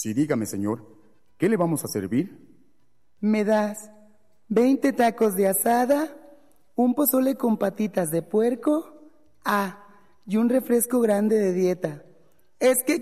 Sí, dígame, señor. ¿Qué le vamos a servir? Me das 20 tacos de asada, un pozole con patitas de puerco, y un refresco grande de dieta. Es que